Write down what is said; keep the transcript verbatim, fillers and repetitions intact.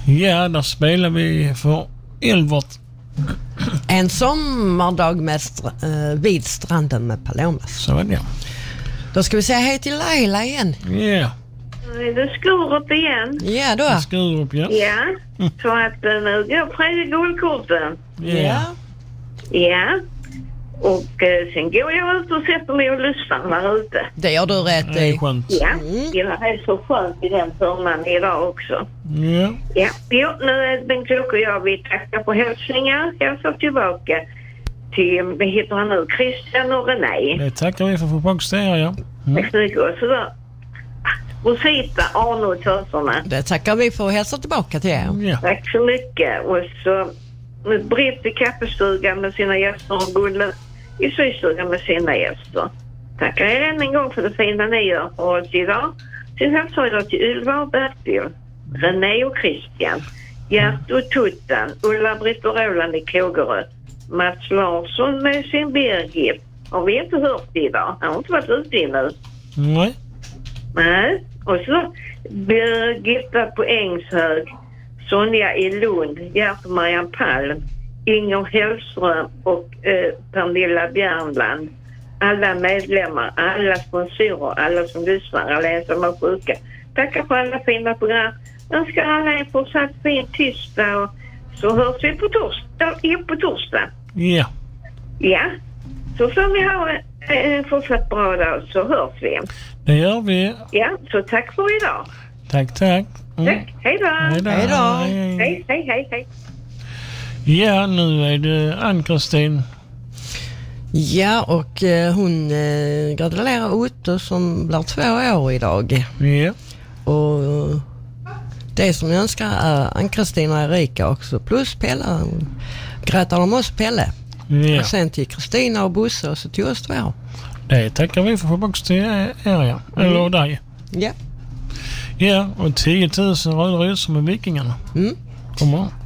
Ja, där spelar vi för Elvert. En sommardag med str- äh, vid stranden med Palomas. Så är det. Då ska vi säga hej till Laila igen. Ja. Yeah. Det skor upp igen. Ja då. Det skruvar upp, ja. Ja, så att uh, nu går tredje guldkorten. Yeah. Ja. Och uh, sen går jag ut och sätter mig och lyssnar där ute. Det gör du rätt Det är i. skönt. Ja, Mm. det är så skönt i den förman idag också. Ja. Ja, jo, nu är Bengt och jag, vi tackar på hälsningar. Jag får tillbaka till, vad heter han nu, Christian och René. Det tackar vi för förpackningar, ja. Mm. Tack så mycket. Och så då, Rosita, Arno och töserna. Det tackar vi för att hälsa tillbaka till er. Ja. Tack så mycket. Och så Britt i kaffestugan med sina gäster och Gulle i systugan med sina gäster. Tackar er än en gång för det fina ni gör för oss idag. Sen hälsar jag till Ylva och Bertil, René och Christian, Gert och Tuttan, Ulla-Britt och Roland i Kågerö, Mats Larsson med sin Birgit. Har vi inte hört det idag? Han har inte varit ute nu. Nej. Nej. Och så Birgitta på Ängshög, Sonja i Lund, Gert och Marianne Palm, Inger Hellström och eh, Pernilla Bjärnland. Alla medlemmar, alla sponsorer, alla som lyssnar, alla ensamma och sjuka. Tackar för alla fina program. Önskar alla en fortsatt fin tisdag och så hörs vi på torsdag. Ja, på torsdag. Ja. Ja, så får vi ha en fortsatt bra dag så hörs vi. Det gör vi. Ja, så tack för idag. Tack, tack. Mm. Tack, hej då. Hej då. Hej då. Hej, hej, hej, hej. Ja, nu är det Ann-Kristin. Ja, och eh, hon eh, gratulerar Otto som blir två år idag. Ja. Och eh, det som jag önskar är Ann-Kristin och Erika också. Plus Pelle. Grätar de också Pelle. Ja. Och sen till Kristina och Bosse och så till oss två. Det tackar vi för förpackningar, ja. Eller Mm. dig. Ja. Ja, och tio tusen röda rosor med vikingarna. Mm. Kommer.